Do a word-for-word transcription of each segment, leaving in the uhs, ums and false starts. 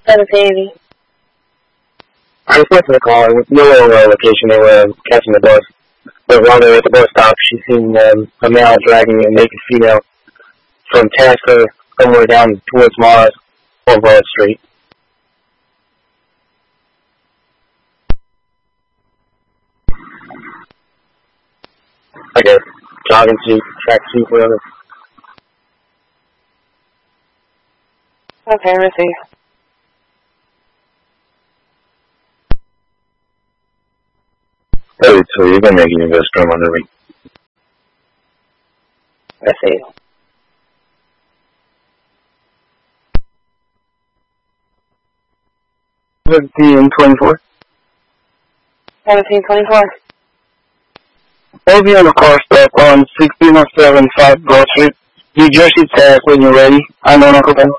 seventeen. I was listening to the call. With no uh, location, they were catching the bus. But while they were at the bus stop, she seen um, a male dragging a naked female from Tasker somewhere down towards Mars on Broad Street. Like a jogging suit, track suit, whatever. Okay, let's see. thirty-two, you're going to make your best room on the ring. Let's see. seventeen twenty-four. seventeen twenty-four. I'll be on the car stop on sixteen oh seven South Broad Street, New Jersey tag when you're ready. I know Uncle Ben.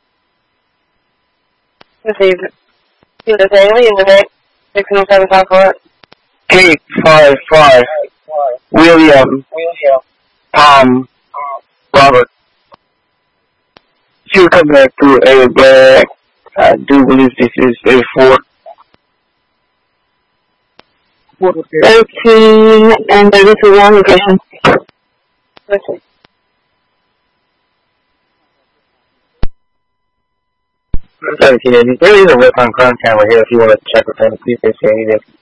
Let's see. See what they're saying. Leave it. sixteen oh seven South Broad. eight five five. William. Tom. Robert. She'll come back to a black. I do believe this is a four. thirteen and thirty-two wrong location. Let's see. seventeen eighty. There is a real-time crime camera here if you want to check with them, see if they see anything.